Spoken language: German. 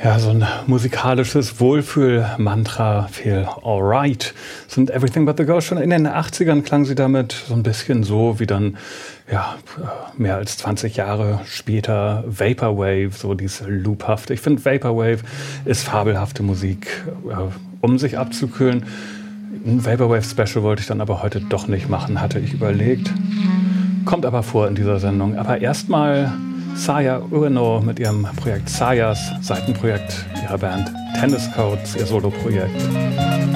Ja, so ein musikalisches Wohlfühl-Mantra, Feel Alright, sind Everything But The Girl. Schon in den 80ern klang sie damit so ein bisschen so wie dann, ja, mehr als 20 Jahre später Vaporwave, so diese Loophaft. Ich finde, Vaporwave ist fabelhafte Musik, um sich abzukühlen. Ein Vaporwave-Special wollte ich dann aber heute doch nicht machen, hatte ich überlegt. Kommt aber vor in dieser Sendung. Aber erstmal Saya Ueno mit ihrem Projekt Sayas, Seitenprojekt ihrer Band Tennis Codes, ihr Soloprojekt.